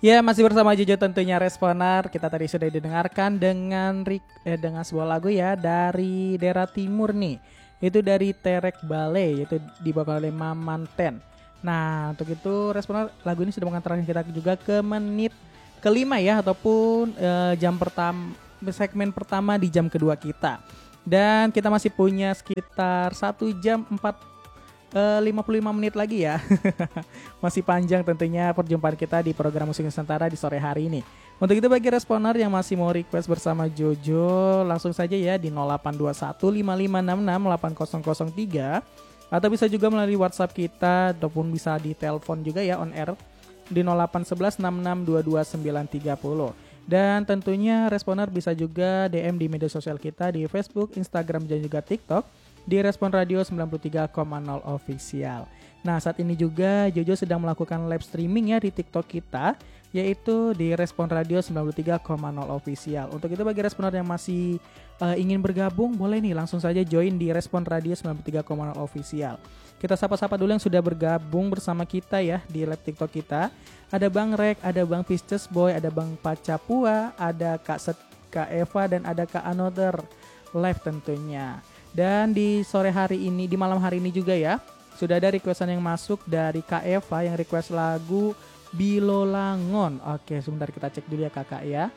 Ya, masih bersama Jojo tentunya Responer. Kita tadi sudah didengarkan dengan sebuah lagu ya dari daerah timur nih. Itu dari Terek Bale, yaitu dibawakan oleh Maman Ten. Nah, untuk itu Responer, lagu ini sudah mengantarkan kita juga ke menit kelima ya, ataupun jam pertama, segmen pertama di jam kedua kita. Dan kita masih punya sekitar 1 jam 55 menit lagi ya. Masih panjang tentunya perjumpaan kita di program Musik Nusantara di sore hari ini. Untuk itu bagi responer yang masih mau request bersama Jojo, langsung saja ya di 082155668003, atau bisa juga melalui WhatsApp kita ataupun bisa di telepon juga ya on air di 0811662290. Dan tentunya responer bisa juga DM di media sosial kita di Facebook, Instagram dan juga TikTok di Respon Radio 93,0 Official. Nah, saat ini juga Jojo sedang melakukan live streaming ya di TikTok kita, yaitu di Respon Radio 93,0 Official. Untuk itu bagi responer yang masih ingin bergabung, boleh nih langsung saja join di Respon Radio 93,0 Official. Kita sapa-sapa dulu yang sudah bergabung bersama kita ya di live TikTok kita. Ada Bang Rek, ada Bang Pisces Boy, ada Bang Pacapua, ada Kak Eva, dan ada Kak Another live tentunya. Dan di sore hari ini, di malam hari ini juga ya, sudah ada requestan yang masuk dari Kak Eva yang request lagu Bilolangon. Oke, sebentar kita cek dulu ya kakak ya.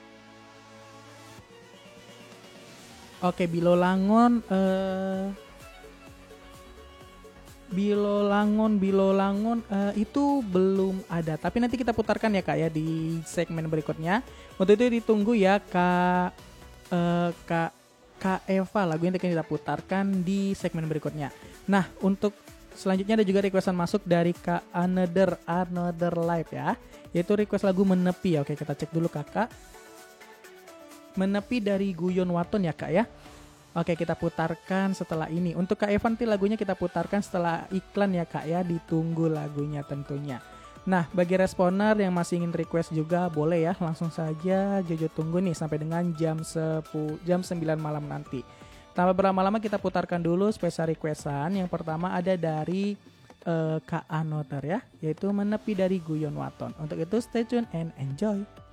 Oke, Bilolangon itu belum ada. Tapi nanti kita putarkan ya kak ya di segmen berikutnya. Untuk itu ditunggu ya Kak Eva, lagu yang akan kita putarkan di segmen berikutnya. Nah, untuk selanjutnya ada juga requestan masuk dari Kak Another Live ya, yaitu request lagu Menepi. Oke, kita cek dulu kakak. Menepi dari Guyon Waton ya kak ya. Oke, kita putarkan setelah ini. Untuk Kak Eva nanti lagunya kita putarkan setelah iklan ya kak ya, ditunggu lagunya tentunya. Nah, bagi responer yang masih ingin request juga boleh ya, langsung saja Jojo tunggu nih sampai dengan jam 9 malam nanti. Tanpa berlama-lama kita putarkan dulu spesial requestan. Yang pertama ada dari Kak Anoter ya, yaitu Menepi dari Guyon Waton. Untuk itu stay tune and enjoy.